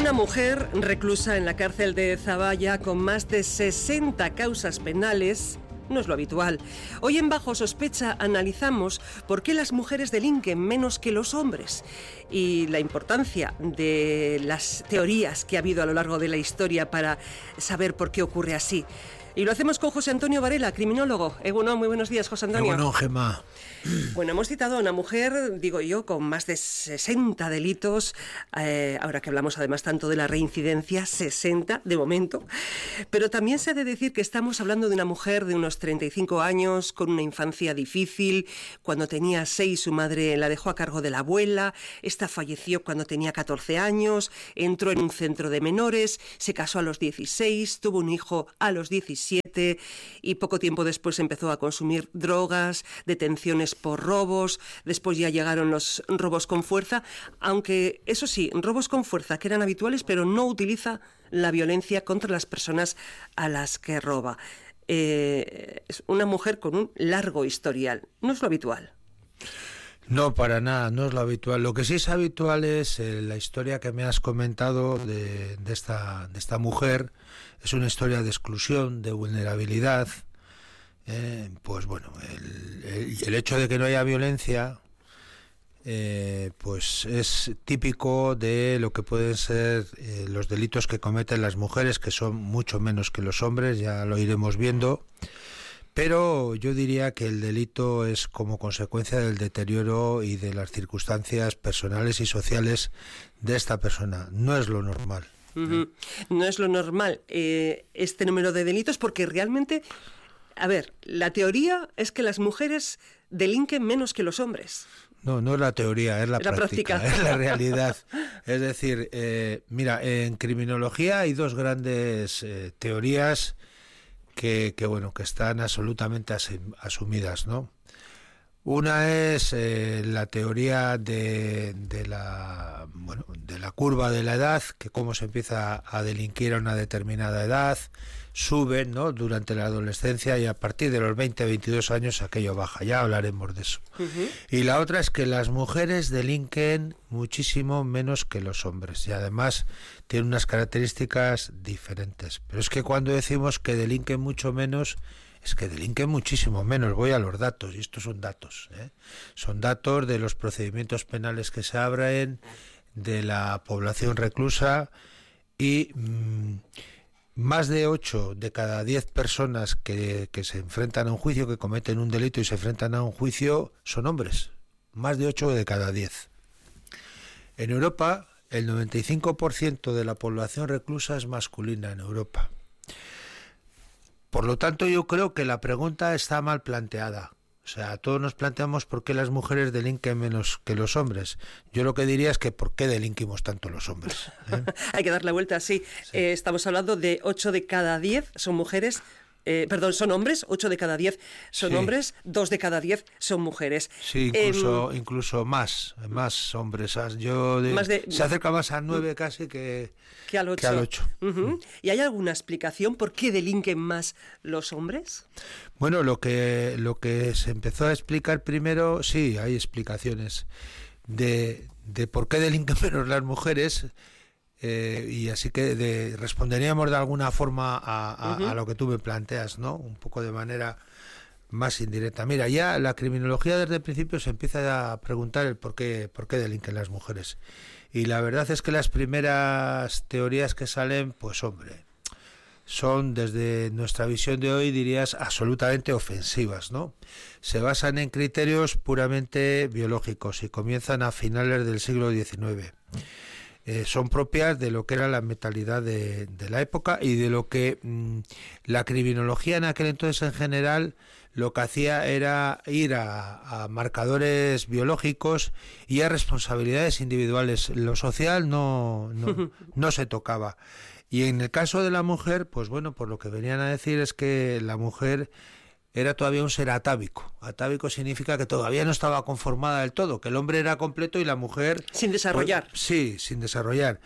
Una mujer reclusa en la cárcel de Zaballa con más de 60 causas penales no es lo habitual. Hoy en Bajo Sospecha analizamos por qué las mujeres delinquen menos que los hombres y la importancia de las teorías que ha habido a lo largo de la historia para saber por qué ocurre así. Y lo hacemos con José Antonio Varela, criminólogo. Egunon, muy buenos días, José Antonio. Egunon, Gemma. Bueno, hemos citado a una mujer, digo yo, con más de 60 delitos, ahora que hablamos además tanto de la reincidencia, 60 de momento, pero también se ha de decir que estamos hablando de una mujer de unos 35 años, con una infancia difícil. Cuando tenía 6 su madre la dejó a cargo de la abuela, esta falleció cuando tenía 14 años, entró en un centro de menores, se casó a los 16, tuvo un hijo a los 17 y poco tiempo después empezó a consumir drogas, detenciones por robos, después ya llegaron los robos con fuerza, aunque eso sí, robos con fuerza que eran habituales, pero no utiliza la violencia contra las personas a las que roba. Es una mujer con un largo historial, no es lo habitual. No, para nada, no es lo habitual. Lo que sí es habitual es la historia que me has comentado de esta mujer. Es una historia de exclusión, de vulnerabilidad. Pues bueno, el hecho de que no haya violencia pues es típico de lo que pueden ser los delitos que cometen las mujeres, que son mucho menos que los hombres, ya lo iremos viendo. Pero yo diría que el delito es como consecuencia del deterioro y de las circunstancias personales y sociales de esta persona. No es lo normal. Uh-huh. No es lo normal este número de delitos porque realmente, a ver, la teoría es que las mujeres delinquen menos que los hombres. No, no es la teoría, es la práctica, es la realidad. Es decir, mira, en criminología hay dos grandes teorías que están absolutamente asumidas, ¿no? Una es la teoría de la curva de la edad, que cómo se empieza a delinquir a una determinada edad, suben, ¿no?, durante la adolescencia, y a partir de los 20, 22 años aquello baja. Ya hablaremos de eso. Uh-huh. Y la otra es que las mujeres delinquen muchísimo menos que los hombres y además tienen unas características diferentes. Pero es que cuando decimos que delinquen mucho menos, es que delinquen muchísimo menos. Voy a los datos, y estos son datos, son datos de los procedimientos penales que se abren, de la población reclusa, y más de 8 de cada 10 personas que se enfrentan a un juicio, que cometen un delito y se enfrentan a un juicio, son hombres. Más de 8 de cada 10. En Europa, el 95% de la población reclusa es masculina en Europa. Por lo tanto, yo creo que la pregunta está mal planteada. O sea, todos nos planteamos por qué las mujeres delinquen menos que los hombres. Yo lo que diría es que por qué delinquimos tanto los hombres. Hay que dar la vuelta, sí. Estamos hablando de 8 de cada 10 son mujeres. Son hombres, 8 de cada 10 son hombres, 2 de cada 10 son mujeres. Sí, incluso más hombres. Se acerca más a 9 casi que al 8. Uh-huh. ¿Y hay alguna explicación por qué delinquen más los hombres? Bueno, lo que se empezó a explicar primero, sí, hay explicaciones de por qué delinquen menos las mujeres. Y así que responderíamos de alguna forma a lo que tú me planteas, ¿no? Un poco de manera más indirecta. Mira, ya la criminología desde el principio se empieza a preguntar el por qué delinquen las mujeres. Y la verdad es que las primeras teorías que salen, pues hombre, son desde nuestra visión de hoy, dirías, absolutamente ofensivas, ¿no? Se basan en criterios puramente biológicos y comienzan a finales del siglo XIX. Son propias de lo que era la mentalidad de la época y de lo que la criminología en aquel entonces en general lo que hacía era ir a marcadores biológicos y a responsabilidades individuales. Lo social no se tocaba. Y en el caso de la mujer, pues bueno, por lo que venían a decir es que la mujer era todavía un ser atávico. Atávico significa que todavía no estaba conformada del todo, que el hombre era completo y la mujer... Sin desarrollar. Pues, sí, sin desarrollar.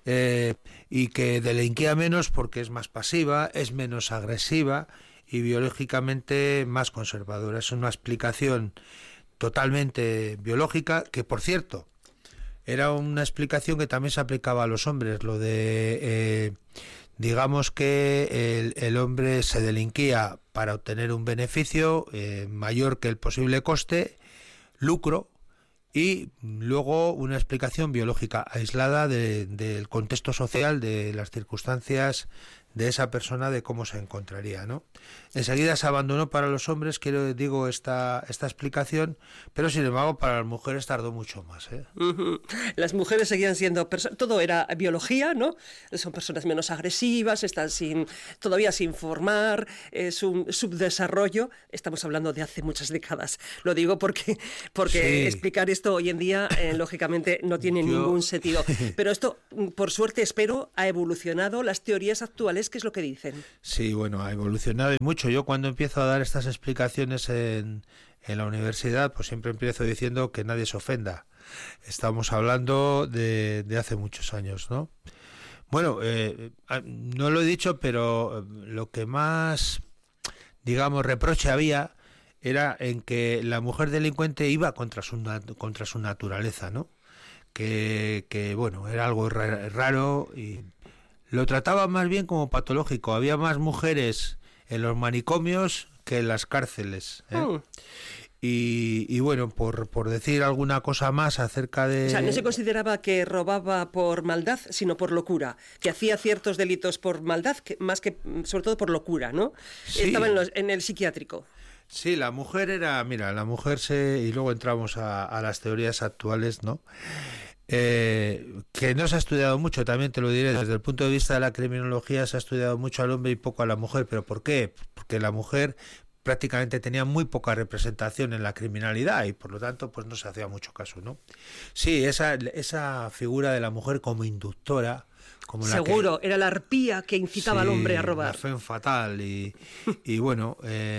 Y que delinquía menos porque es más pasiva, es menos agresiva y biológicamente más conservadora. Es una explicación totalmente biológica que, por cierto, era una explicación que también se aplicaba a los hombres, lo de digamos que el hombre se delinquía para obtener un beneficio mayor que el posible coste, lucro, y luego una explicación biológica aislada del contexto social, de las circunstancias de esa persona, de cómo se encontraría, ¿no? Enseguida se abandonó para los hombres, digo, esta explicación, pero sin embargo para las mujeres tardó mucho más, ¿eh? Las mujeres seguían siendo todo era biología, ¿no? Son personas menos agresivas, están todavía sin formar, es un subdesarrollo. Estamos hablando de hace muchas décadas. Lo digo porque sí. Explicar esto hoy en día, lógicamente, no tiene ningún sentido. Pero esto, por suerte, espero, ha evolucionado. Las teorías actuales, ¿qué es lo que dicen? Sí, bueno, ha evolucionado y mucho. Yo cuando empiezo a dar estas explicaciones en la universidad, pues siempre empiezo diciendo que nadie se ofenda. Estamos hablando de hace muchos años, ¿no? Bueno, no lo he dicho, pero lo que más, digamos, reproche había era en que la mujer delincuente iba contra su naturaleza, ¿no? Que bueno, era algo raro y lo trataba más bien como patológico. Había más mujeres en los manicomios que en las cárceles, ¿eh? Y bueno, por decir alguna cosa más acerca de... O sea, no se consideraba que robaba por maldad, sino por locura, que hacía ciertos delitos por maldad, más que sobre todo por locura, ¿no? Sí. Estaba en el psiquiátrico. Sí, la mujer era... Mira, la mujer y luego entramos a las teorías actuales, ¿no? Que no se ha estudiado mucho, también te lo diré, desde el punto de vista de la criminología se ha estudiado mucho al hombre y poco a la mujer. ¿Pero por qué? Porque la mujer prácticamente tenía muy poca representación en la criminalidad y por lo tanto pues no se hacía mucho caso, ¿no? Sí, esa figura de la mujer como inductora, como seguro, era la arpía que incitaba al hombre a robar. La femme fatal y bueno,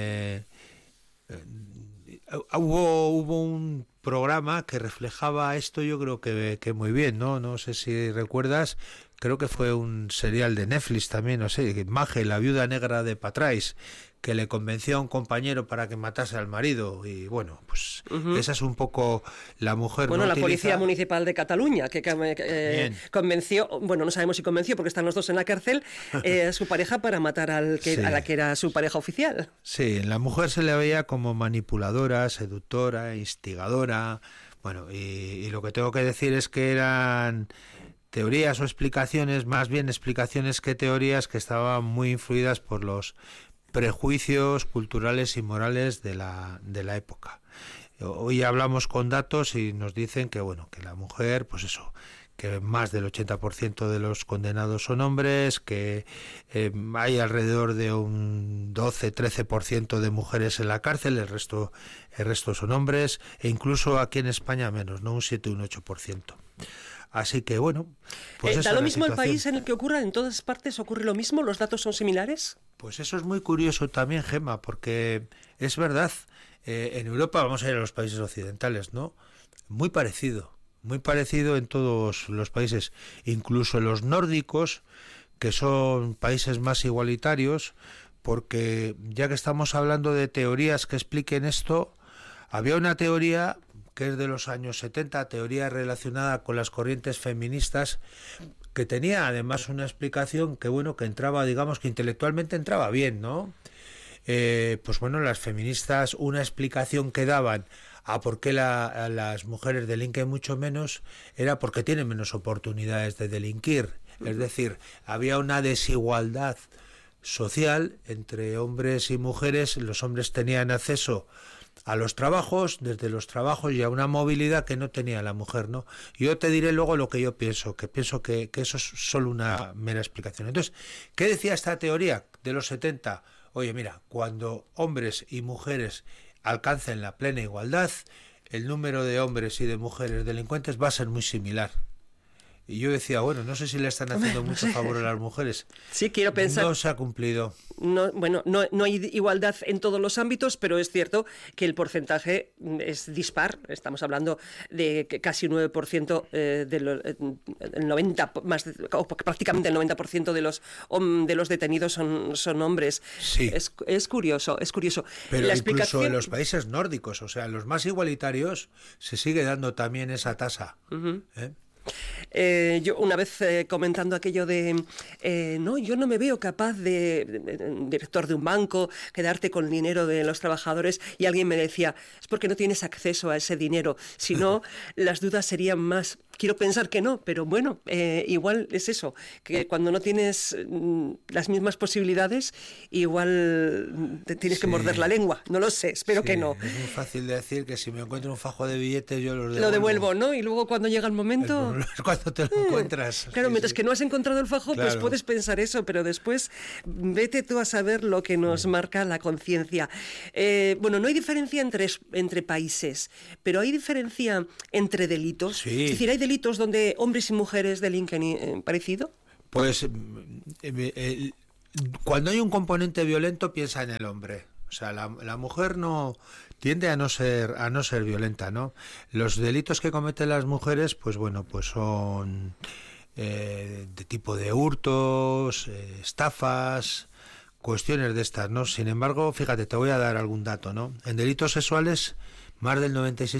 hubo un programa que reflejaba esto, yo creo que muy bien, ¿no? No sé si recuerdas, creo que fue un serial de Netflix también, no sé, Maggie, la viuda negra de Patrais, que le convenció a un compañero para que matase al marido y bueno, pues esa es un poco la mujer. Bueno, la Policía Municipal de Cataluña que convenció, bueno, no sabemos si convenció porque están los dos en la cárcel, a su pareja para matar a la que era su pareja oficial. Sí, la mujer se le veía como manipuladora, seductora, instigadora, bueno, y lo que tengo que decir es que eran teorías o explicaciones, más bien explicaciones que teorías, que estaban muy influidas por los prejuicios culturales y morales de la época. Hoy hablamos con datos y nos dicen que bueno, que la mujer, pues eso, que más del 80% de los condenados son hombres, que hay alrededor de un 12-13% de mujeres en la cárcel, el resto son hombres, e incluso aquí en España menos, ¿no? Un 7 un 8%. Así que bueno, pues ¿da lo mismo el país en el que ocurra? ¿En todas partes ocurre lo mismo? ¿Los datos son similares? Pues eso es muy curioso también, Gemma, porque es verdad, en Europa, vamos a ir a los países occidentales, ¿no? Muy parecido en todos los países, incluso los nórdicos, que son países más igualitarios, porque ya que estamos hablando de teorías que expliquen esto, había una teoría que es de los años 70, teoría relacionada con las corrientes feministas, que tenía además una explicación que bueno, que entraba, digamos que intelectualmente entraba bien, ¿no? Pues bueno, las feministas, una explicación que daban a por qué las mujeres delinquen mucho menos era porque tienen menos oportunidades de delinquir. Es decir, había una desigualdad social entre hombres y mujeres. Los hombres tenían acceso a los trabajos, desde los trabajos y a una movilidad que no tenía la mujer, ¿no? Yo te diré luego lo que yo pienso que eso es solo una mera explicación. Entonces, ¿qué decía esta teoría de los 70? Oye, mira, cuando hombres y mujeres alcancen la plena igualdad, el número de hombres y de mujeres delincuentes va a ser muy similar. Y yo decía, bueno, no sé si le están haciendo mucho favor a las mujeres. Sí, quiero pensar. No se ha cumplido. No, bueno, no hay igualdad en todos los ámbitos, pero es cierto que el porcentaje es dispar. Estamos hablando de que casi un 9% el 90, o prácticamente el 90% de los detenidos son hombres. Sí. Es curioso. Pero incluso en los países nórdicos, o sea, en los más igualitarios, se sigue dando también esa tasa. Yo una vez comentando aquello de no, yo no me veo capaz de director de un banco, quedarte con el dinero de los trabajadores, y alguien me decía, es porque no tienes acceso a ese dinero, si no las dudas serían más. Quiero pensar que no, pero bueno, igual es eso, que cuando no tienes las mismas posibilidades, igual te tienes que morder la lengua, no lo sé, espero que no. Es muy fácil decir que si me encuentro un fajo de billetes yo los devuelvo. Lo devuelvo, ¿no? Y luego cuando llega el momento... Es cuando te lo encuentras. Claro, mientras que no has encontrado el fajo, pues puedes pensar eso, pero después vete tú a saber lo que nos marca la conciencia. Bueno, no hay diferencia entre países, pero hay diferencia entre delitos. Sí. Es decir, hay delitos donde hombres y mujeres delinquen parecido. Pues cuando hay un componente violento, piensa en el hombre. O sea, la mujer no tiende a no ser violenta, ¿no? Los delitos que cometen las mujeres, pues bueno, pues son de tipo de hurtos, estafas, cuestiones de estas, ¿no? Sin embargo, fíjate, te voy a dar algún dato, ¿no? En delitos sexuales, más del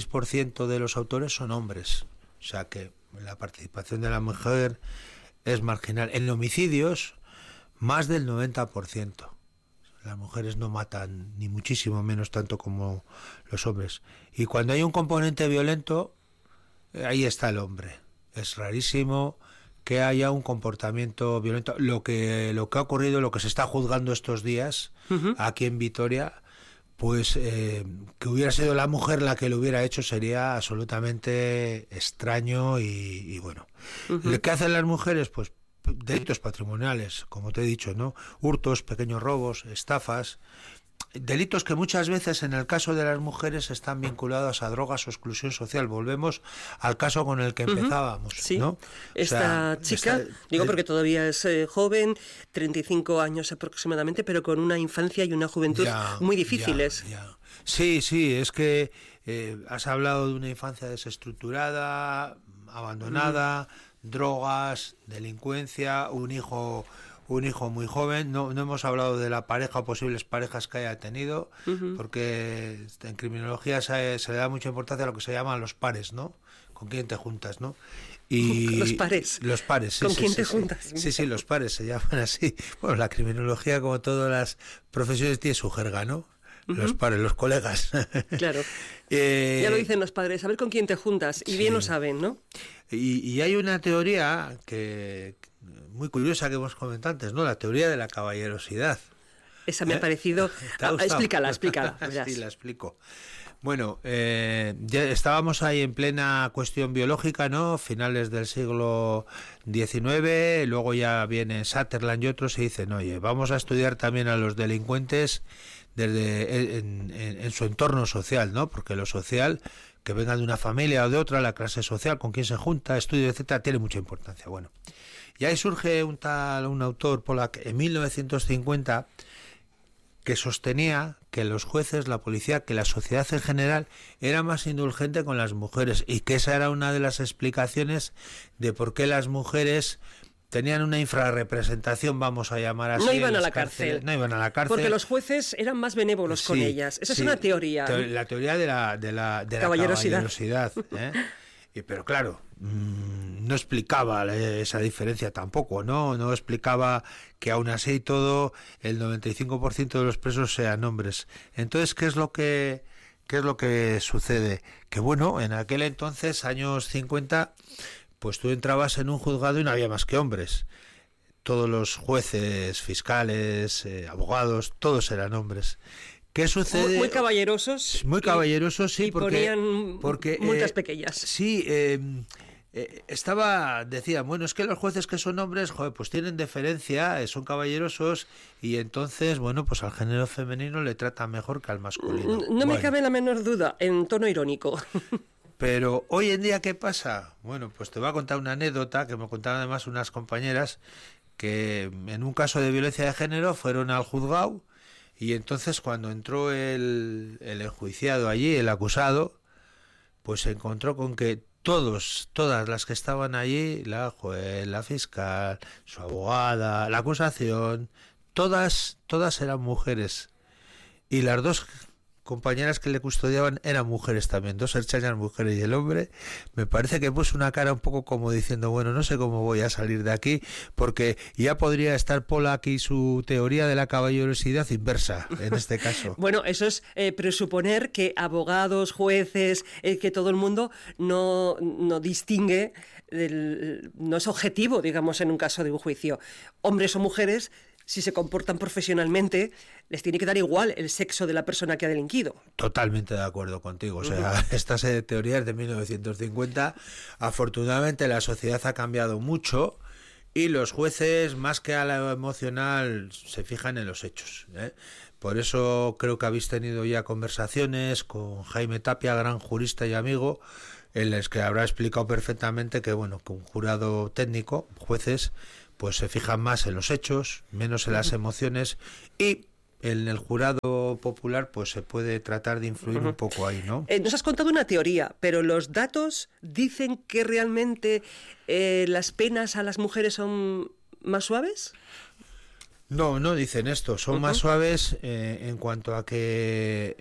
96% de los autores son hombres. O sea que la participación de la mujer es marginal. En homicidios, más del 90%. Las mujeres no matan ni muchísimo menos tanto como los hombres. Y cuando hay un componente violento, ahí está el hombre. Es rarísimo que haya un comportamiento violento. Lo que ha ocurrido, lo que se está juzgando estos días aquí en Vitoria, pues que hubiera sido la mujer la que lo hubiera hecho sería absolutamente extraño y bueno. Lo que hacen las mujeres, pues delitos patrimoniales, como te he dicho, ¿no? Hurtos, pequeños robos, estafas, delitos que muchas veces en el caso de las mujeres están vinculados a drogas o exclusión social. Volvemos al caso con el que empezábamos, sí. ¿no? Esta chica, digo porque todavía es joven, 35 años aproximadamente, pero con una infancia y una juventud muy difíciles. Sí, es que has hablado de una infancia desestructurada, abandonada, drogas, delincuencia, un hijo muy joven. No hemos hablado de la pareja o posibles parejas que haya tenido, porque en criminología se le da mucha importancia a lo que se llaman los pares, ¿no? Con quién te juntas, ¿no? Y los pares, sí. ¿Con quién te juntas? Sí, los pares se llaman así. Bueno, la criminología, como todas las profesiones, tiene su jerga, ¿no? Los pares, los colegas. Claro. Ya lo dicen los padres, a ver con quién te juntas, y bien lo saben, ¿no? Y hay una teoría que muy curiosa que hemos comentado antes, ¿no? La teoría de la caballerosidad. Esa me ha parecido... Explícala. Verás. Sí, la explico. Bueno, ya estábamos ahí en plena cuestión biológica, ¿no? Finales del siglo XIX, luego ya viene Sutherland y otros y dicen, oye, vamos a estudiar también a los delincuentes desde en su entorno social, ¿no? Porque lo social, que venga de una familia o de otra, la clase social, con quién se junta, estudio, etcétera, tiene mucha importancia. Bueno, y ahí surge un autor polaco en 1950 que sostenía que los jueces, la policía, que la sociedad en general era más indulgente con las mujeres y que esa era una de las explicaciones de por qué las mujeres tenían una infrarrepresentación, vamos a llamar así. No iban a la cárcel. Porque los jueces eran más benévolos con ellas. Esa es una teoría. La teoría de la caballerosidad. Pero claro, no explicaba esa diferencia tampoco, ¿no? No explicaba que aún así y todo el 95% de los presos sean hombres. Entonces, ¿qué es lo que sucede? Que bueno, en aquel entonces, años 50, pues tú entrabas en un juzgado y no había más que hombres. Todos los jueces, fiscales, abogados, todos eran hombres. ¿Qué sucede? Muy caballerosos. Muy caballerosos, sí, porque multas pequeñas. Sí, decían, bueno, es que los jueces que son hombres, pues tienen deferencia, son caballerosos y entonces, bueno, pues al género femenino le tratan mejor que al masculino. No me cabe la menor duda, en tono irónico. Pero hoy en día, ¿qué pasa? Bueno, pues te voy a contar una anécdota que me contaron además unas compañeras que en un caso de violencia de género fueron al juzgado y entonces cuando entró el enjuiciado allí, el acusado, pues se encontró con que todas las que estaban allí, la juez, la fiscal, su abogada, la acusación, todas eran mujeres. Y las dos compañeras que le custodiaban eran mujeres también, dos herchañas mujeres, y el hombre me parece que puso una cara un poco como diciendo, bueno, no sé cómo voy a salir de aquí, porque ya podría estar Pollack y su teoría de la caballerosidad inversa, en este caso. Bueno, eso es presuponer que abogados, jueces, que todo el mundo no distingue, no es objetivo, digamos, en un caso de un juicio. Hombres o mujeres, si se comportan profesionalmente, les tiene que dar igual el sexo de la persona que ha delinquido. Totalmente de acuerdo contigo. O sea, estas teorías de 1950, afortunadamente la sociedad ha cambiado mucho y los jueces, más que a lo emocional, se fijan en los hechos, ¿eh? Por eso creo que habéis tenido ya conversaciones con Jaime Tapia, gran jurista y amigo, en las que habrá explicado perfectamente que, bueno, que un jurado técnico, jueces, pues se fijan más en los hechos, menos en las emociones, y en el jurado popular pues se puede tratar de influir un poco ahí, ¿no? Nos has contado una teoría, pero los datos dicen que realmente las penas a las mujeres son más suaves. No dicen esto, son más suaves en cuanto a que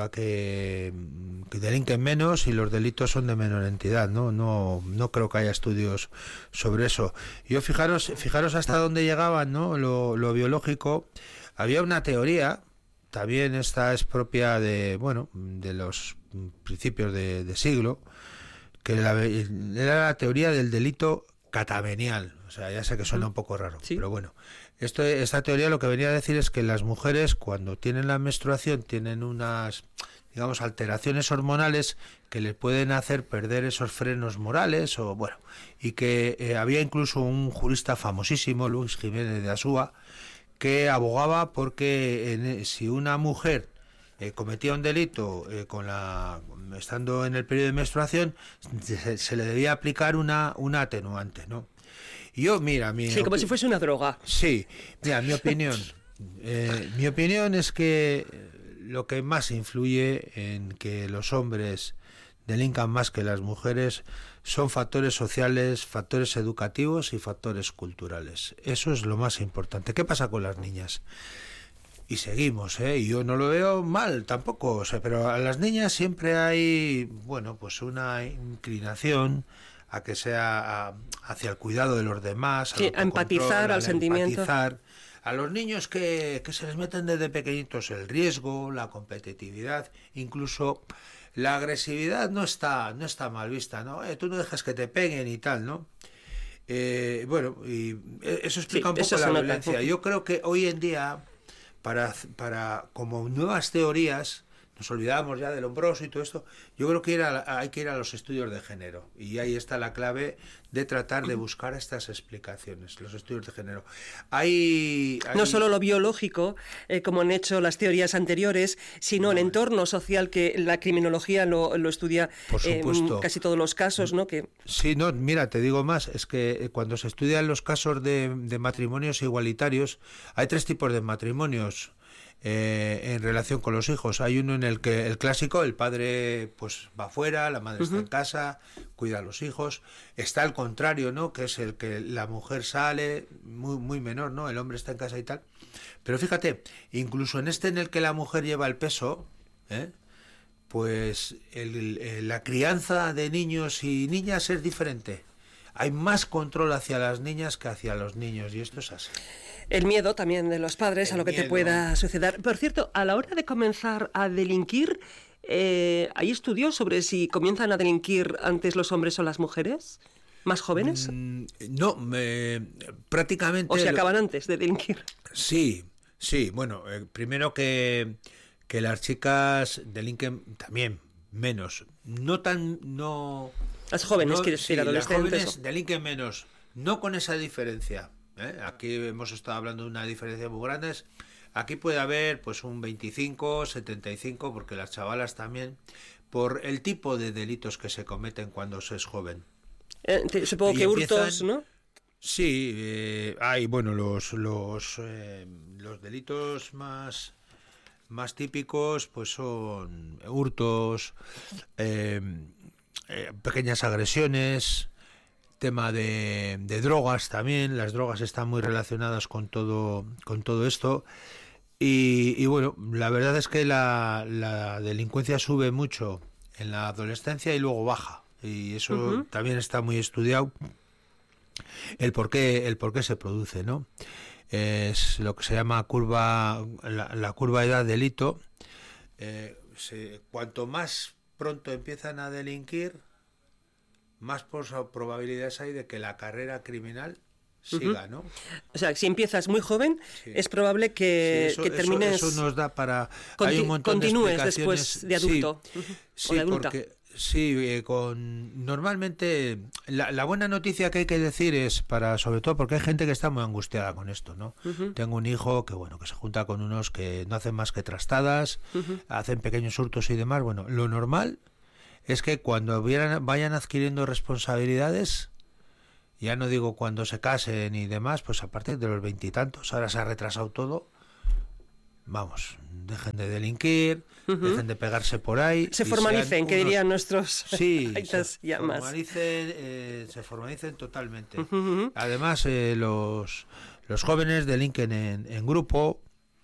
delinquen menos y los delitos son de menor entidad, no creo que haya estudios sobre eso. Yo fijaros hasta dónde llegaban, ¿no? Lo biológico. Había una teoría, también esta es propia de los principios de siglo, que era la teoría del delito catamenial. O sea, ya sé que suena un poco raro, ¿sí? Pero bueno, esta teoría lo que venía a decir es que las mujeres, cuando tienen la menstruación, tienen unas, digamos, alteraciones hormonales que les pueden hacer perder esos frenos morales, y que había incluso un jurista famosísimo, Luis Jiménez de Asúa, que abogaba porque si una mujer cometía un delito estando en el periodo de menstruación, se le debía aplicar una atenuante, ¿no? Y yo, mira, como si fuese una droga. Sí, mira, mi opinión es que lo que más influye en que los hombres delincan más que las mujeres son factores sociales, factores educativos y factores culturales. Eso es lo más importante. ¿Qué pasa con las niñas? Y seguimos, y yo no lo veo mal tampoco, pero a las niñas siempre hay, pues una inclinación a que sea hacia el cuidado de los demás, a empatizar, al sentimiento. A los niños que se les meten desde pequeñitos el riesgo, la competitividad, incluso la agresividad no está mal vista, ¿no? Tú no dejas que te peguen y tal, ¿no? Y eso explica un poco la violencia. Yo creo que hoy en día, para como nuevas teorías, nos olvidamos ya del Lombroso y todo esto, yo creo que hay que ir a los estudios de género, y ahí está la clave de tratar de buscar estas explicaciones, los estudios de género. No solo lo biológico, como han hecho las teorías anteriores, sino el entorno social, que la criminología lo estudia en casi todos los casos, ¿no? Sí, mira, te digo más, es que cuando se estudian los casos de matrimonios igualitarios, hay tres tipos de matrimonios. En relación con los hijos, hay uno en el que el clásico, el padre pues va afuera, la madre está en casa, cuida a los hijos. Está el contrario, ¿no? Que es el que la mujer sale, muy menor, ¿no? El hombre está en casa y tal. Pero fíjate, incluso en en el que la mujer lleva el peso, pues la crianza de niños y niñas es diferente. Hay más control hacia las niñas que hacia los niños, y esto es así. El miedo también de los padres a lo que te pueda suceder. Por cierto, a la hora de comenzar a delinquir, ¿hay estudios sobre si comienzan a delinquir antes los hombres o las mujeres? ¿Más jóvenes? No, prácticamente... ¿O se acaban antes de delinquir? Sí. Bueno, primero que las chicas delinquen también menos. No... Las jóvenes, quieres decir, adolescentes. Las jóvenes delinquen menos, no con esa diferencia. Aquí hemos estado hablando de una diferencia muy grande. Aquí puede haber pues un 25, 75, porque las chavalas también. por el tipo de delitos que se cometen cuando se es joven. Supongo que hurtos, ¿no? Sí, hay, bueno, los delitos más típicos pues son hurtos, pequeñas agresiones, tema de drogas también. Las drogas están muy relacionadas con todo esto. Y bueno, la verdad es que la delincuencia sube mucho en la adolescencia y luego baja. Y eso también está muy estudiado, el por qué se produce, ¿no? Es lo que se llama la curva edad-delito. Cuanto más pronto empiezan a delinquir, más probabilidades hay de que la carrera criminal siga, ¿no? O sea, si empiezas muy joven, sí, es probable que, sí, que termines... Eso nos da para... Hay un montón continúes de después de adulto. Sí, o de adulta. Porque... Sí, normalmente la buena noticia que hay que decir es sobre todo porque hay gente que está muy angustiada con esto, ¿no? Tengo un hijo que se junta con unos que no hacen más que trastadas, hacen pequeños hurtos y demás. Bueno, lo normal es que cuando vayan adquiriendo responsabilidades, ya no digo cuando se casen y demás, pues a partir de los 20 y tantos, ahora se ha retrasado todo, dejen de delinquir, dejen de pegarse por ahí. Se formalicen, que dirían nuestros aitas y amas. Se formalicen totalmente. Además, los jóvenes delinquen en grupo,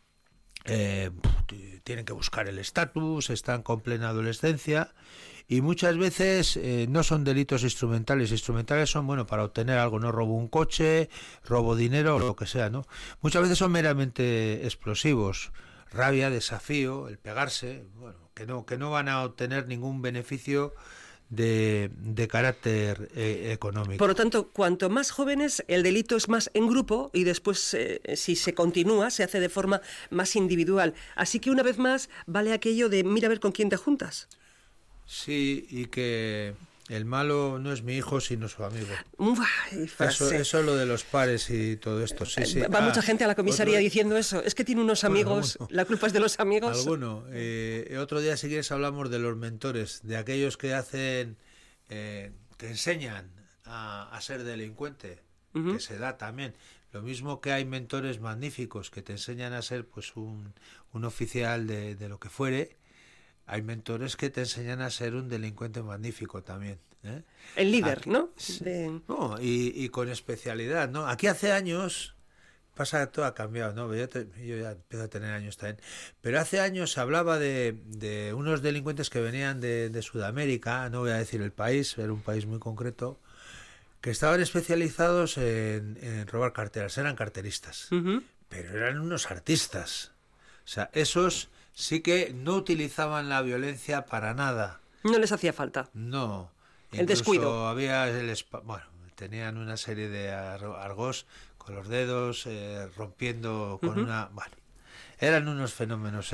tienen que buscar el estatus, están con plena adolescencia y muchas veces no son delitos instrumentales. Instrumentales son, para obtener algo, ¿no? Robo un coche, robo dinero o lo que sea, ¿no? Muchas veces son meramente explosivos. Rabia, desafío, el pegarse, que no van a obtener ningún beneficio de carácter económico. Por lo tanto, cuanto más jóvenes, el delito es más en grupo y después, si se continúa, se hace de forma más individual. Así que una vez más, vale aquello de mira a ver con quién te juntas. Sí, y que el malo no es mi hijo, sino su amigo. Eso es lo de los pares y todo esto. Sí. Va mucha gente a la comisaría diciendo eso. Es que tiene unos amigos, la culpa es de los amigos. Alguno. Otro día, si quieres, hablamos de los mentores, de aquellos que hacen, que enseñan a ser delincuente, que se da también. Lo mismo que hay mentores magníficos que te enseñan a ser un oficial de lo que fuere. Hay mentores que te enseñan a ser un delincuente magnífico también, ¿eh? El líder, aquí, ¿no? No, y con especialidad, ¿no? Aquí hace años, pasa que todo ha cambiado, ¿no? Yo ya empiezo a tener años también, pero hace años se hablaba de unos delincuentes que venían de Sudamérica, no voy a decir el país, era un país muy concreto, que estaban especializados en robar carteras, eran carteristas, pero eran unos artistas. O sea, esos sí que no utilizaban la violencia para nada. No les hacía falta. No. El descuido. Había tenían una serie de argos con los dedos, rompiendo con una... eran unos fenómenos,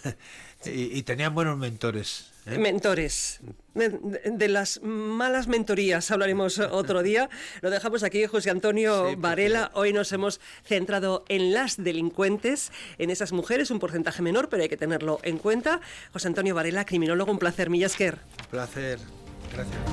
y tenían buenos mentores. Mentores. De las malas mentorías hablaremos otro día. Lo dejamos aquí, José Antonio Varela. Hoy nos hemos centrado en las delincuentes, en esas mujeres, un porcentaje menor, pero hay que tenerlo en cuenta. José Antonio Varela, criminólogo, un placer, Millasker. Un placer, gracias.